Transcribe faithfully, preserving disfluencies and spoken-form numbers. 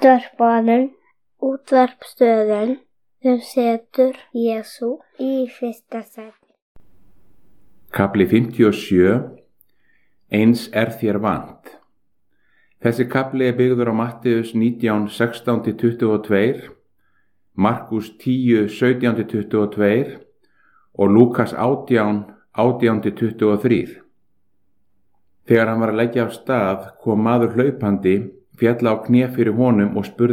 Útvarpaðan, útvarpsstöðin sem setur Jesú í fyrsta sæti. Kafli fimmtíu og sjö. Eins er þér vant. Þessi kafli er byggður á Matteus nítján, sextán til tuttugu og tvö, Markus tíu, sautján til tuttugu og tvö og Lúkas átján, átján til tuttugu og þrjú. Þegar hann var að leggja af stað kom maður hlaupandi, féll á kné fyrir honum og spurði